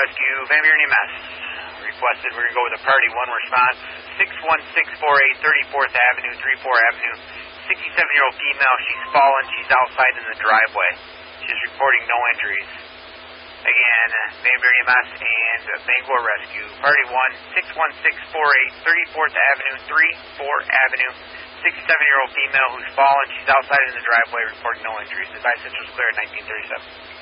Rescue, Van Buren EMS. Requested, we're going to go with a Party 1 response. 61648 34th Avenue, 34 Avenue. 67-year-old female, she's fallen. She's outside in the driveway. She's reporting no injuries. Again, Van Buren EMS and Bangor Rescue. Party 1, 61648 34th Avenue, 34 Avenue. 67-year-old female who's fallen. She's outside in the driveway reporting no injuries. Advice was clear at 1937.